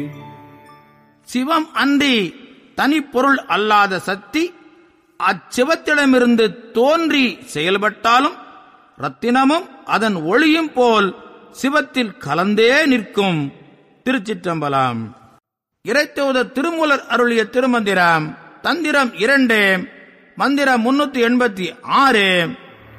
சிவம் அன்றி தனிப்பொருள் அல்லாத சக்தி அச்சிவத்திடமிருந்து தோன்றி செயல்பட்டாலும் ரத்தினமும் அதன் ஒளியும் போல் சிவத்தில் கலந்தே நிற்கும். திருச்சிற்றம்பலம். இறைத்தூதர் திருமூலர் அருளிய திருமந்திரம் தந்திரம் 2 மந்திரம் 386.